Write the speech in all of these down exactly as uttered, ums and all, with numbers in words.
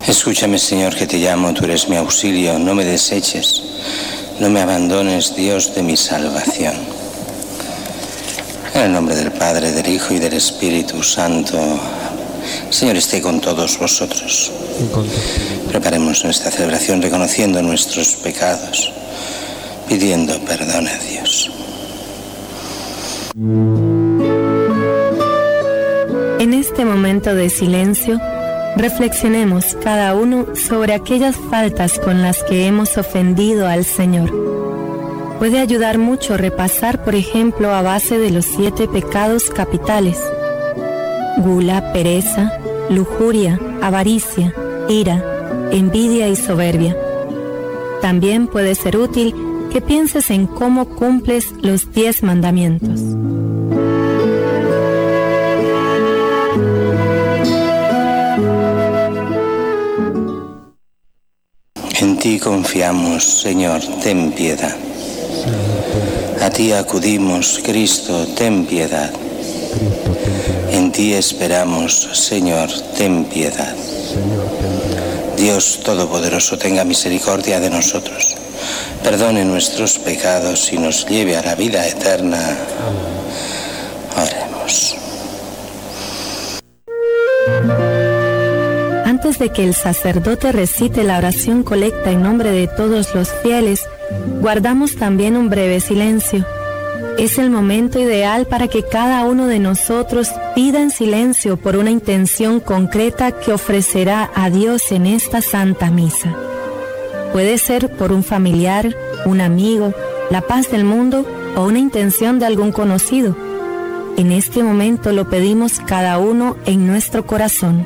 Escúchame, Señor, que te llamo, tú eres mi auxilio, no me deseches, no me abandones, Dios de mi salvación. En el nombre del Padre, del Hijo y del Espíritu Santo, Señor, esté con todos vosotros. Preparemos nuestra celebración reconociendo nuestros pecados, pidiendo perdón a Dios. En este momento de silencio, reflexionemos cada uno sobre aquellas faltas con las que hemos ofendido al Señor. Puede ayudar mucho repasar, por ejemplo, a base de los siete pecados capitales: gula, pereza, lujuria, avaricia, ira, envidia y soberbia. También puede ser útil que pienses en cómo cumples los diez mandamientos. En ti confiamos, Señor, ten piedad. A ti acudimos, Cristo, ten piedad. En ti esperamos, Señor, ten piedad. Dios Todopoderoso, tenga misericordia de nosotros, perdone nuestros pecados y nos lleve a la vida eterna. Oremos. Antes de que el sacerdote recite la oración colecta en nombre de todos los fieles, guardamos también un breve silencio. Es el momento ideal para que cada uno de nosotros pida en silencio por una intención concreta que ofrecerá a Dios en esta Santa Misa. Puede ser por un familiar, un amigo, la paz del mundo o una intención de algún conocido. En este momento lo pedimos cada uno en nuestro corazón.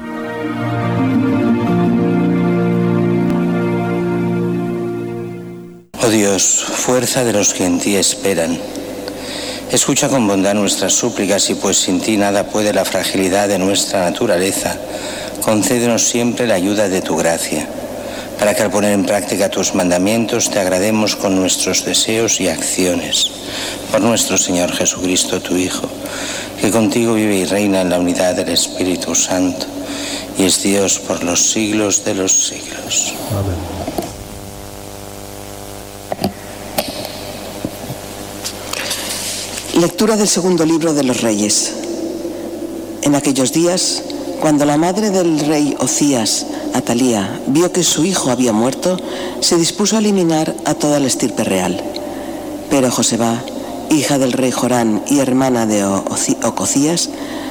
Oh Dios, fuerza de los que en ti esperan, escucha con bondad nuestras súplicas y pues sin ti nada puede la fragilidad de nuestra naturaleza, concédenos siempre la ayuda de tu gracia, para que al poner en práctica tus mandamientos te agrademos con nuestros deseos y acciones. Por nuestro Señor Jesucristo, tu Hijo, que contigo vive y reina en la unidad del Espíritu Santo, y es Dios por los siglos de los siglos. Amén. Lectura del segundo libro de los Reyes. En aquellos días, cuando la madre del rey Ocías, Atalía, vio que su hijo había muerto, se dispuso a eliminar a toda la estirpe real. Pero Joseba, hija del rey Jorán y hermana de Ocosías,